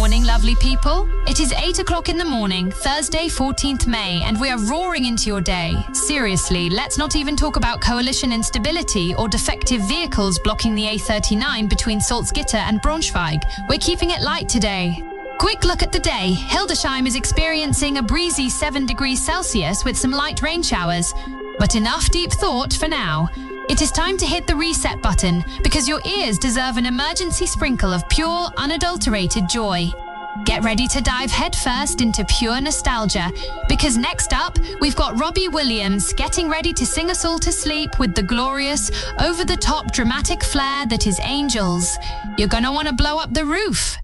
morning, lovely people. It is 8 o'clock in the morning, Thursday, 14th May, and we are roaring into your day. Seriously, let's not even talk about coalition instability or defective vehicles blocking the A39 between Salzgitter and Braunschweig. We're keeping it light today. Quick look at the day. Hildesheim is experiencing a breezy 7 degrees Celsius with some light rain showers. But enough deep thought for now. It is time to hit the reset button because your ears deserve an emergency sprinkle of pure, unadulterated joy. Get ready to dive headfirst into pure nostalgia because next up, we've got Robbie Williams getting ready to sing us all to sleep with the glorious, over-the-top dramatic flair that is Angels. You're gonna want to blow up the roof.